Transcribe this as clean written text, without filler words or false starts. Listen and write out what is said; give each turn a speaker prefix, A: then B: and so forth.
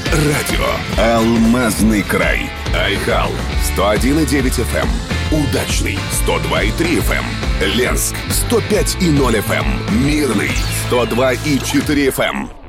A: Радио «Алмазный край». Айхал 101,9 FM. Удачный 102,3 FM. Ленск 105,0 FM. Мирный 102,4 FM.